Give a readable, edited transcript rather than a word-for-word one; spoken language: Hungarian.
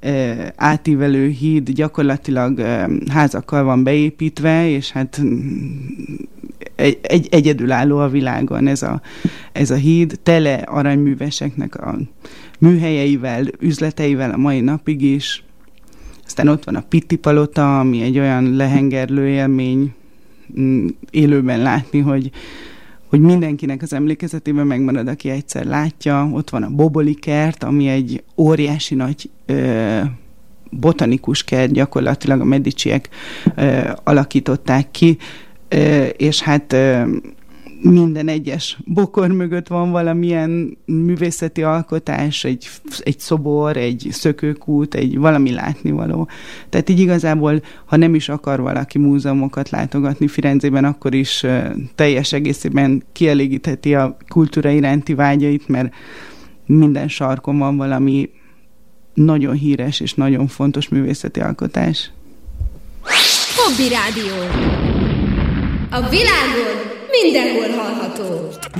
átívelő híd gyakorlatilag házakkal van beépítve, és hát egyedülálló a világon ez a híd, tele aranyműveseknek a műhelyeivel, üzleteivel a mai napig is. Aztán ott van a Pitti Palota, ami egy olyan lehengerlő élmény élőben látni, hogy mindenkinek az emlékezetében megmarad, aki egyszer látja. Ott van a Boboli kert, ami egy óriási nagy botanikus kert, gyakorlatilag a Mediciek alakították ki, és hát minden egyes bokor mögött van valamilyen művészeti alkotás, egy szobor, egy szökőkút, egy valami látnivaló. Tehát így igazából, ha nem is akar valaki múzeumokat látogatni Firenzében, akkor is teljes egészében kielégítheti a kultúra iránti vágyait, mert minden sarkon van valami nagyon híres és nagyon fontos művészeti alkotás. Hobby Rádió. A világon mindenhol hallható.